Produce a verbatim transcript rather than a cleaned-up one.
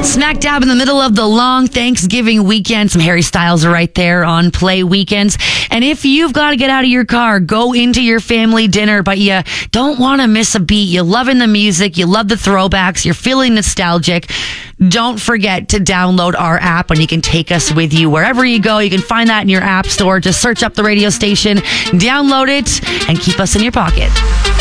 Smack dab in the middle of the long Thanksgiving weekend. Some Harry Styles right there on Play Weekends. And if you've got to get out of your car, go into your family dinner, but you don't want to miss a beat, you're loving the music, you love the throwbacks, you're feeling nostalgic, don't forget to download our app and you can take us with you wherever you go. You can find that in your app store. Just search up the radio station, download it, and keep us in your pocket.